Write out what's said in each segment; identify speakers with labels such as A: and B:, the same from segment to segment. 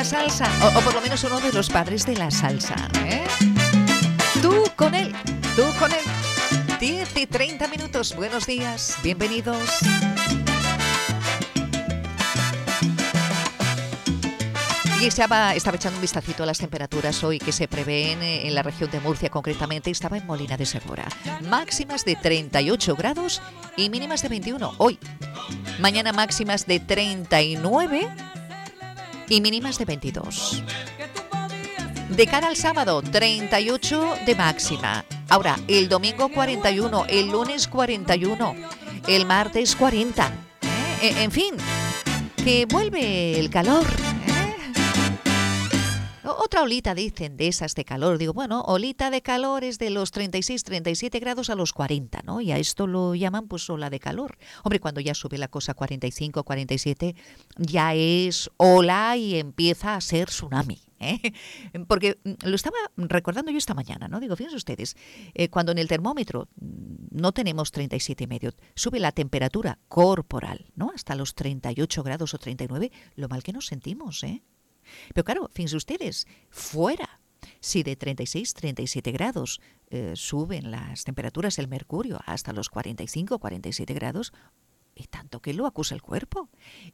A: Salsa, o por lo menos uno de los padres de la salsa, ¿eh? Tú con él, tú con él. 10 y 30 minutos, buenos días, bienvenidos. Y estaba echando un vistacito a las temperaturas hoy que se prevén en la región de Murcia concretamente. Estaba en Molina de Segura. Máximas de 38 grados y mínimas de 21 hoy. Mañana máximas de 39 y mínimas de 22. De cara al sábado, 38 de máxima. Ahora, el domingo 41, el lunes 41, el martes 40. En fin, que vuelve el calor. Otra olita, dicen, de esas de calor. Digo, bueno, olita de calor es de los 36, 37 grados a los 40, ¿no? Y a esto lo llaman pues ola de calor. Hombre, cuando ya sube la cosa a 45, 47, ya es ola y empieza a ser tsunami, ¿eh? Porque lo estaba recordando yo esta mañana, ¿no? Digo, fíjense ustedes, cuando en el termómetro no tenemos 37,5, sube la temperatura corporal, ¿no? Hasta los 38 grados o 39, lo mal que nos sentimos, ¿eh? Pero claro, fíjense ustedes, fuera, si de 36, 37 grados suben las temperaturas, el mercurio, hasta los 45, 47 grados, y tanto que lo acusa el cuerpo,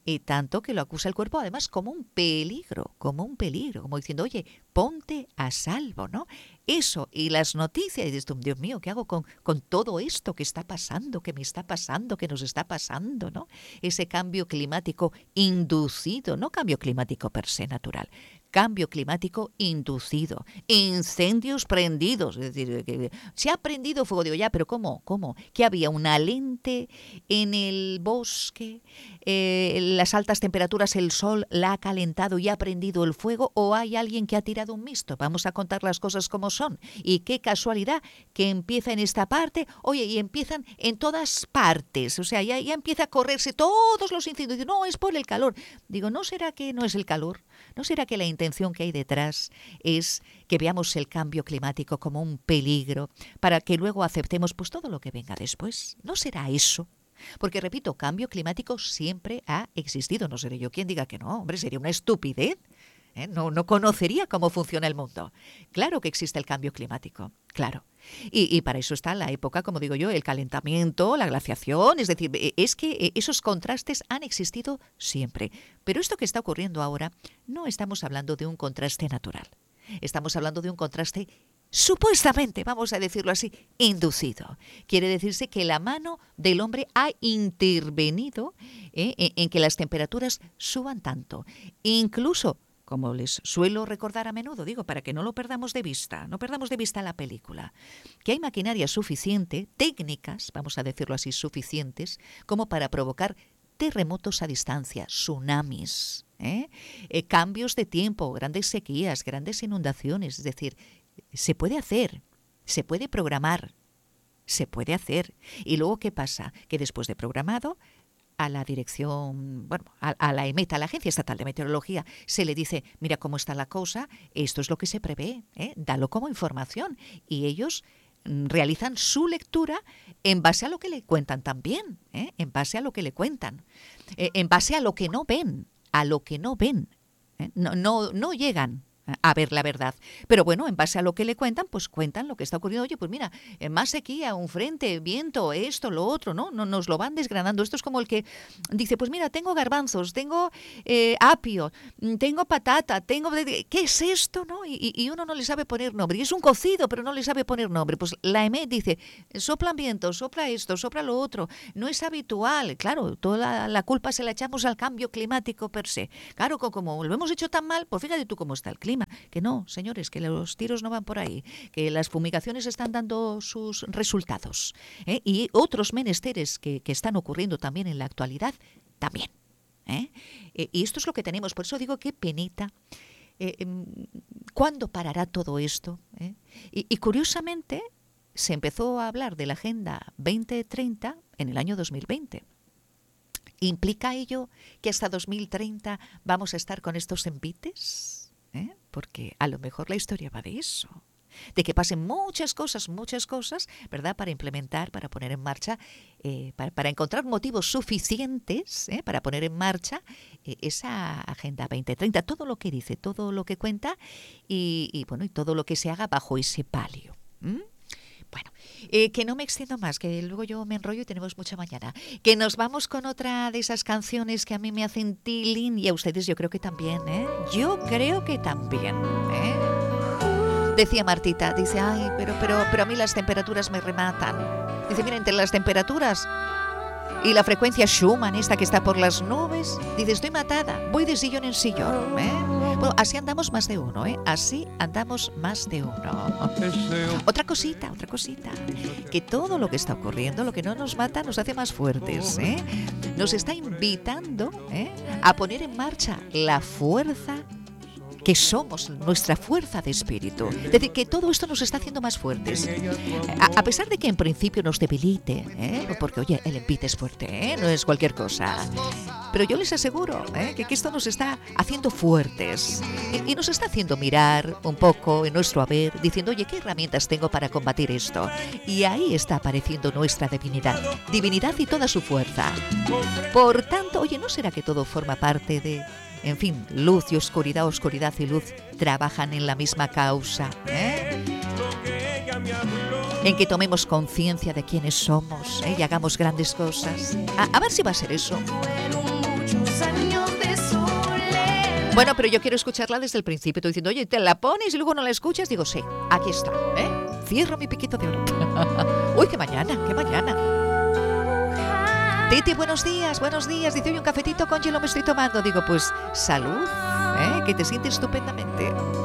A: además como un peligro, como diciendo, oye, ponte a salvo, ¿no? Eso y las noticias, y dices, Dios mío, ¿qué hago con todo esto que está pasando, que me está pasando, que nos está pasando, ¿no? Ese cambio climático inducido, no cambio climático per se natural, cambio climático inducido, incendios prendidos, es decir, que se ha prendido fuego, digo, ya, pero ¿cómo? ¿Que había una lente en el bosque, las altas temperaturas, el sol la ha calentado y ha prendido el fuego, o hay alguien que ha tirado un misto? Vamos a contar las cosas como son. Y qué casualidad que empieza en esta parte, oye, y empiezan en todas partes, o sea, ya empieza a correrse todos los incendios. No, es por el calor. Digo, ¿no será que no es el calor? ¿No será que la intención que hay detrás es que veamos el cambio climático como un peligro para que luego aceptemos pues todo lo que venga después? ¿No será eso? Porque, repito, cambio climático siempre ha existido. No seré yo quien diga que no, hombre, sería una estupidez. No conocería cómo funciona el mundo. Claro que existe el cambio climático, claro. Y para eso está la época, como digo yo, el calentamiento, la glaciación. Es decir, es que esos contrastes han existido siempre. Pero esto que está ocurriendo ahora, no estamos hablando de un contraste natural. Estamos hablando de un contraste supuestamente, vamos a decirlo así, inducido. Quiere decirse que la mano del hombre ha intervenido en que las temperaturas suban tanto. Incluso, como les suelo recordar a menudo, digo, para que no lo perdamos de vista, no perdamos de vista la película, que hay maquinaria suficiente, técnicas, vamos a decirlo así, suficientes, como para provocar terremotos a distancia, tsunamis, cambios de tiempo, grandes sequías, grandes inundaciones. Es decir, se puede hacer, se puede programar, se puede hacer. Y luego, ¿qué pasa? Que después de programado, a la dirección, bueno, a la EMET, a la Agencia Estatal de Meteorología, se le dice, mira cómo está la cosa, esto es lo que se prevé, dalo como información. Y ellos realizan su lectura en base a lo que le cuentan también, en base a lo que le cuentan, en base a lo que no ven, no llegan a ver la verdad. Pero bueno, en base a lo que le cuentan, pues cuentan lo que está ocurriendo. Oye, pues mira, más sequía, un frente, viento, esto, lo otro, ¿no? Nos lo van desgranando. Esto es como el que dice, pues mira, tengo garbanzos, tengo apio, tengo patata, tengo... ¿Qué es esto, no? Y uno no le sabe poner nombre. Y es un cocido, pero no le sabe poner nombre. Pues la EMET dice, soplan vientos, sopla esto, sopla lo otro. No es habitual. Claro, toda la culpa se la echamos al cambio climático per se. Claro, como lo hemos hecho tan mal, pues fíjate tú cómo está el clima. Que no, señores, que los tiros no van por ahí, que las fumigaciones están dando sus resultados, y otros menesteres que están ocurriendo también en la actualidad, también. Y esto es lo que tenemos, por eso digo, qué penita. ¿Cuándo parará todo esto? Y curiosamente se empezó a hablar de la Agenda 2030 en el año 2020. ¿Implica ello que hasta 2030 vamos a estar con estos envites? Porque a lo mejor la historia va de eso. de que pasen muchas cosas, ¿verdad? Para implementar, para poner en marcha, para encontrar motivos suficientes para poner en marcha esa Agenda 2030, todo lo que dice, todo lo que cuenta y todo lo que se haga bajo ese palio. Bueno, que no me extiendo más, que luego yo me enrollo y tenemos mucha mañana. Que nos vamos con otra de esas canciones que a mí me hacen tilín y a ustedes yo creo que también, ¿eh? Yo creo que también, ¿eh? Decía Martita, dice, ay, pero a mí las temperaturas me rematan. Dice, mira, entre las temperaturas y la frecuencia Schumann, esta que está por las nubes, dice, estoy matada, voy de sillón en sillón, ¿eh? Bueno, así andamos más de uno, ¿eh? Así andamos más de uno. Otra cosita, que todo lo que está ocurriendo, lo que no nos mata, nos hace más fuertes, ¿eh? Nos está invitando, a poner en marcha la fuerza que somos, nuestra fuerza de espíritu. Es decir, que todo esto nos está haciendo más fuertes. A pesar de que en principio nos debilite, porque, oye, el envite es fuerte, no es cualquier cosa. Pero yo les aseguro que esto nos está haciendo fuertes y nos está haciendo mirar un poco en nuestro haber, diciendo, oye, ¿qué herramientas tengo para combatir esto? Y ahí está apareciendo nuestra divinidad y toda su fuerza. Por tanto, oye, ¿no será que todo forma parte de... En fin, luz y oscuridad, oscuridad y luz trabajan en la misma causa, en que tomemos conciencia de quiénes somos y hagamos grandes cosas. A ver si va a ser eso. Bueno, pero yo quiero escucharla desde el principio. Tú diciendo, oye, ¿te la pones y luego no la escuchas? Digo, sí, aquí está, Cierro mi piquito de oro. Uy, qué mañana. Titi, buenos días. Dice, oye, un cafetito con hielo me estoy tomando. Digo, pues salud, que te sientes estupendamente.